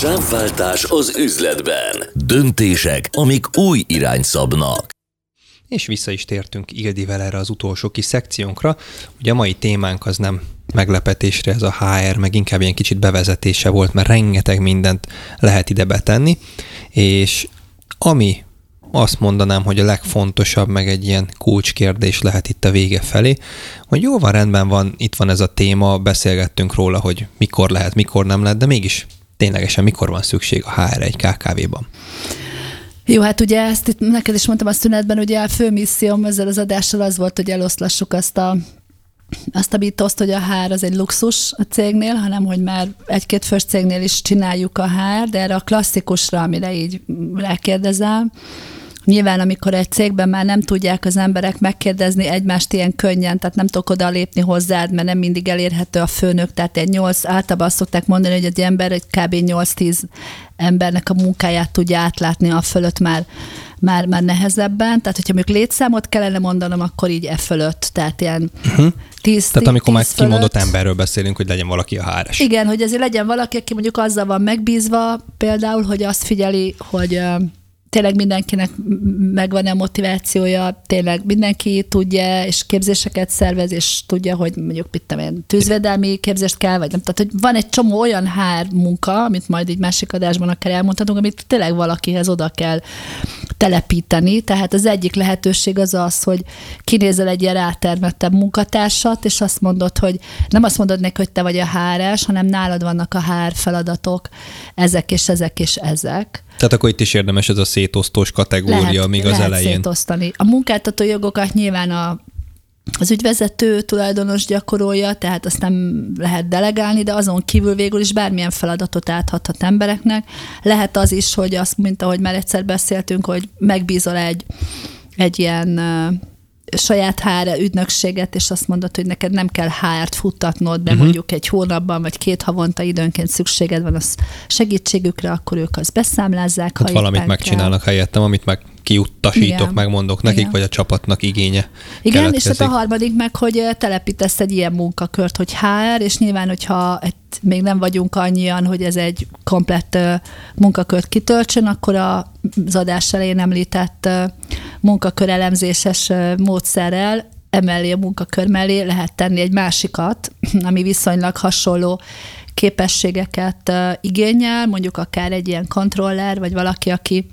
Sávváltás az üzletben. Döntések, amik új irányt szabnak. És vissza is tértünk Ildivel erre az utolsó kis szekciónkra. Ugye a mai témánk az nem meglepetésre ez a HR, meg inkább ilyen kicsit bevezetése volt, mert rengeteg mindent lehet ide betenni, és ami azt mondanám, hogy a legfontosabb, meg egy ilyen kulcskérdés lehet itt a vége felé, hogy jó van, rendben van, itt van ez a téma, beszélgettünk róla, hogy mikor lehet, mikor nem lehet, de mégis ténylegesen mikor van szükség a HR egy KKV-ban? Jó, hát ugye ezt itt neked is mondtam a szünetben, ugye a fő misszióm ezzel az adással az volt, hogy eloszlassuk azt a mitoszt, hogy a HR az egy luxus a cégnél, hanem hogy már egy-két fős cégnél is csináljuk a HR, de erre a klasszikusra, amire így rákérdezel, nyilván, amikor egy cégben már nem tudják az emberek megkérdezni egymást ilyen könnyen, tehát nem tudok oda lépni hozzád, mert nem mindig elérhető a főnök, tehát általában azt szokták mondani, hogy egy ember egy kb. 8-10 embernek a munkáját tudja átlátni, a fölött már nehezebben, tehát hogyha mondjuk létszámot kellene mondanom, akkor így fölött, tehát ilyen 10. Tehát amikor már fölött. kimondott emberről beszélünk, hogy legyen valaki a HR-es. Igen, hogy azért legyen valaki, aki mondjuk azzal van megbízva, például, hogy azt figyeli, hogy tényleg mindenkinek megvan a motivációja, tényleg mindenki tudja, és képzéseket szervez, és tudja, hogy mondjuk tűzvédelmi képzést kell, vagy nem. Tehát, hogy van egy csomó olyan HR munka, amit majd így másik adásban akár elmondhatunk, amit tényleg valakihez oda kell telepíteni. Tehát az egyik lehetőség az, hogy kinézel egy ilyen rátermettebb munkatársat, és azt mondod, hogy nem azt mondod neki, hogy te vagy a HR-es, hanem nálad vannak a HR feladatok, ezek és ezek és ezek. Tehát akkor itt is érdemes ez a szétosztós kategória még az elején. Lehet szétosztani. A munkáltató jogokat nyilván az ügyvezető tulajdonos gyakorolja, tehát azt nem lehet delegálni, de azon kívül végül is bármilyen feladatot átadhat embereknek. Lehet az is, hogy azt, mint ahogy már egyszer beszéltünk, hogy megbízol egy ilyen saját HR ügynökséget, és azt mondod, hogy neked nem kell HR-t futtatnod, de mondjuk egy hónapban, vagy 2 havonta időnként szükséged van a segítségükre, akkor ők azt beszámlázzák. Hát valamit megcsinálnak helyettem, amit meg kiuttasítok, igen, megmondok nekik, igen, vagy a csapatnak igénye igen, keletkezik. és hát a harmadik meg, hogy telepítesz egy ilyen munkakört, hogy HR, és nyilván, hogyha még nem vagyunk annyian, hogy ez egy komplett munkakört kitöltsön, akkor az adás elején említett munkakörelemzéses módszerrel emellé a munkakör mellé lehet tenni egy másikat, ami viszonylag hasonló képességeket igényel, mondjuk akár egy ilyen kontroller, vagy valaki, aki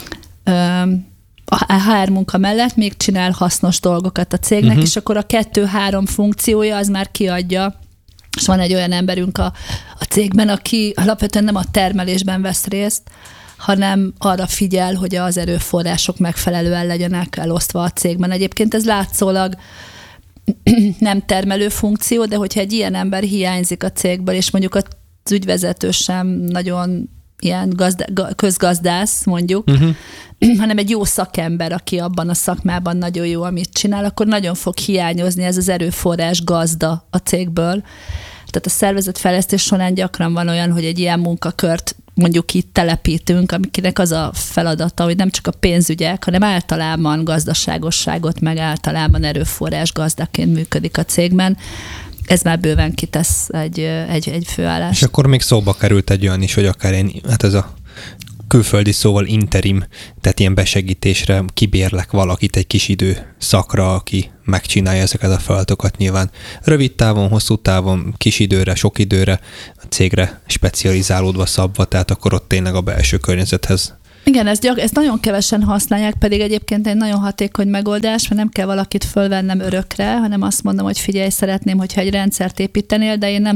a HR munka mellett még csinál hasznos dolgokat a cégnek, és akkor a 2-3 funkciója az már kiadja, és van egy olyan emberünk a cégben, aki alapvetően nem a termelésben vesz részt, hanem arra figyel, hogy az erőforrások megfelelően legyenek elosztva a cégben. Egyébként ez látszólag nem termelő funkció, de hogyha egy ilyen ember hiányzik a cégből, és mondjuk az ügyvezető sem nagyon ilyen közgazdász, mondjuk, hanem egy jó szakember, aki abban a szakmában nagyon jó, amit csinál, akkor nagyon fog hiányozni ez az erőforrás gazda a cégből. Tehát a szervezetfejlesztés során gyakran van olyan, hogy egy ilyen munkakört mondjuk itt telepítünk, amiknek az a feladata, hogy nem csak a pénzügyek, hanem általában gazdaságosságot, meg általában erőforrás gazdaként működik a cégben. Ez már bőven kitesz egy főállást. És akkor még szóba került egy olyan is, hogy akár hát ez a külföldi szóval interim, tehát ilyen besegítésre kibérlek valakit egy kis idő szakra, aki megcsinálja ezeket a feladatokat nyilván. Rövid távon, hosszú távon, kis időre, sok időre, a cégre specializálódva szabva, tehát akkor ott tényleg a belső környezethez. Igen, ezt nagyon kevesen használják, pedig egyébként egy nagyon hatékony megoldás, mert nem kell valakit fölvennem örökre, hanem azt mondom, hogy figyelj, szeretném, hogyha egy rendszert építenél, de én nem